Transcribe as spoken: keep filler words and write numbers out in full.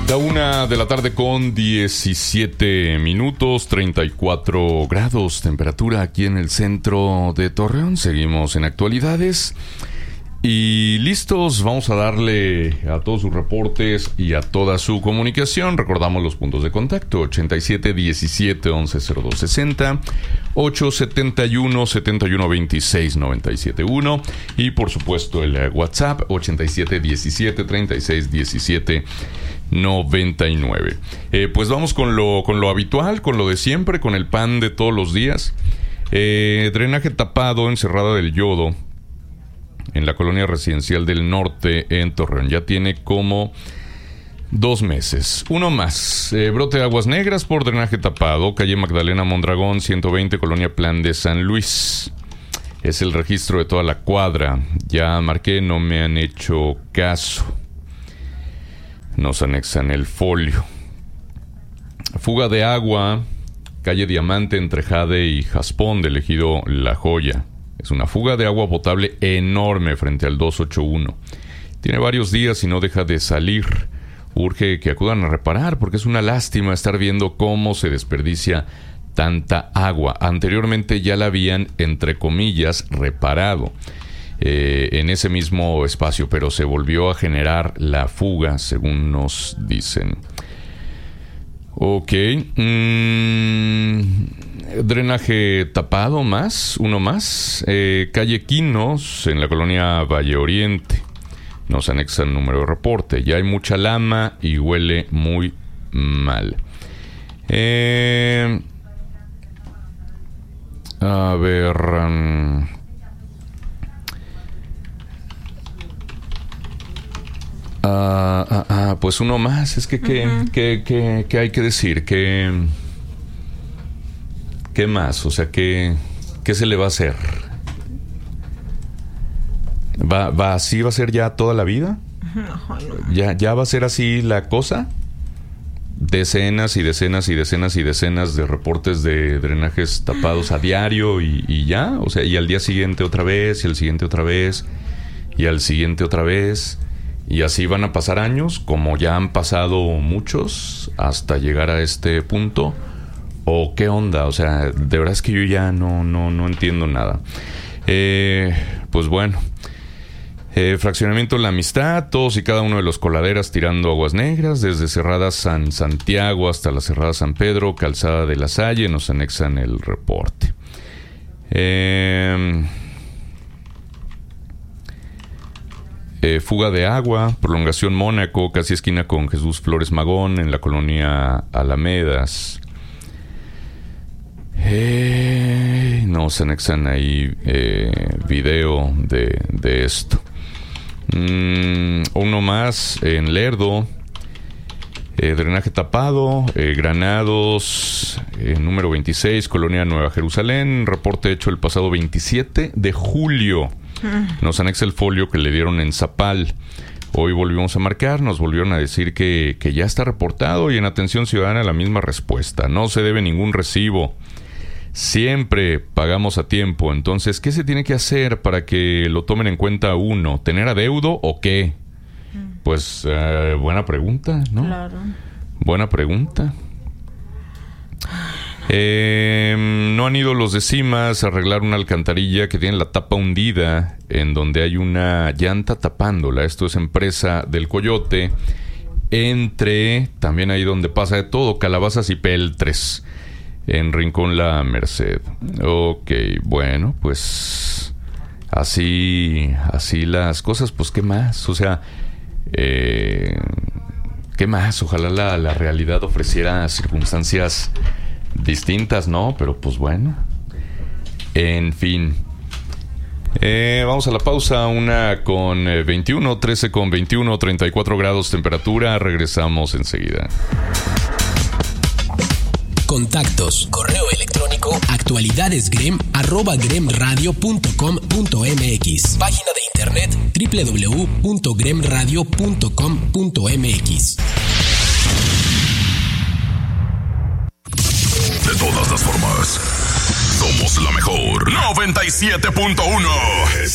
La una de la tarde con diecisiete minutos, treinta y cuatro grados temperatura aquí en el centro de Torreón. Seguimos en actualidades y listos. Vamos a darle a todos sus reportes y a toda su comunicación. Recordamos los puntos de contacto: ochenta y siete, diecisiete, once, cero dos sesenta, ocho setenta y uno, setenta y uno, veintiséis, noventa y siete, uno, y por supuesto el WhatsApp ochenta y siete, diecisiete, treinta y seis, diecisiete, noventa y nueve. Eh, pues vamos con lo, con lo habitual, con lo de siempre, con el pan de todos los días. Eh, drenaje tapado en Cerrada del Yodo, en la colonia residencial del norte en Torreón. Ya tiene como dos meses. Uno más. Eh, brote de aguas negras por drenaje tapado, calle Magdalena Mondragón, ciento veinte, colonia Plan de San Luis. Es el registro de toda la cuadra. Ya marqué, no me han hecho caso. Nos anexan el folio. Fuga de agua, calle Diamante entre Jade y Jaspón del ejido La Joya. Es una fuga de agua potable enorme frente al doscientos ochenta y uno. Tiene varios días y no deja de salir. Urge que acudan a reparar porque es una lástima estar viendo cómo se desperdicia tanta agua. Anteriormente ya la habían, entre comillas, reparado eh, en ese mismo espacio, pero se volvió a generar la fuga, según nos dicen. Ok. Mm, drenaje tapado más, uno más. Eh, calle Quinos, en la colonia Valle Oriente. Nos anexan número de reporte. Ya hay mucha lama y huele muy mal. Eh, a ver... Um, Ah, ah, ah, pues uno más. Es que ¿qué, uh-huh. ¿qué, qué, qué hay que decir? ¿Qué, qué más? O sea, ¿qué, qué se le va a hacer? ¿Va, va así va a ser ya toda la vida? No, no. ¿Ya, ¿Ya va a ser así la cosa? Decenas y decenas y decenas y decenas de reportes de drenajes tapados a diario y, y ya. O sea, y al día siguiente otra vez, y al siguiente otra vez, y al siguiente otra vez. Y así van a pasar años, como ya han pasado muchos, hasta llegar a este punto. ¿O qué onda? O sea, de verdad es que yo ya no, no, no entiendo nada. Eh, pues bueno. Eh, fraccionamiento La Amistad, todos y cada uno de los coladeras tirando aguas negras, desde Cerrada San Santiago hasta la Cerrada San Pedro, Calzada de la Salle, nos anexan el reporte. Eh... Eh, fuga de agua, prolongación Mónaco, casi esquina con Jesús Flores Magón, en la colonia Alamedas. Eh, nos anexan ahí eh, video de, de esto. Mm, uno más en Lerdo. Eh, drenaje tapado, eh, Granados, eh, número veintiséis, colonia Nueva Jerusalén. Reporte hecho el pasado veintisiete de julio. Nos anexa el folio que le dieron en Zapal. Hoy volvimos a marcar, nos volvieron a decir que, que ya está reportado, y en Atención Ciudadana la misma respuesta: no se debe ningún recibo, siempre pagamos a tiempo. Entonces, ¿qué se tiene que hacer para que lo tomen en cuenta uno? ¿Tener adeudo o qué? Pues eh, buena pregunta, ¿no? Claro. Buena pregunta. Eh, no han ido los de Cimas a arreglar una alcantarilla que tiene la tapa hundida, en donde hay una llanta tapándola. Esto es empresa del Coyote, entre, también ahí donde pasa de todo, Calabazas y Peltres, en Rincón La Merced. Ok, bueno, pues así, así las cosas. Pues qué más, o sea, eh, qué más. Ojalá la, la realidad ofreciera circunstancias distintas, ¿no? Pero pues bueno, en fin. Eh, vamos a la pausa, una con eh, veintiuno, trece con veintiuno, treinta y cuatro grados temperatura. Regresamos enseguida. Contactos, correo electrónico, actualidadesgrem, arroba gremradio punto com punto mx. Página de internet, doble u doble u doble u punto gremradio punto com punto mx. De todas las formas, somos la mejor. noventa y siete punto uno.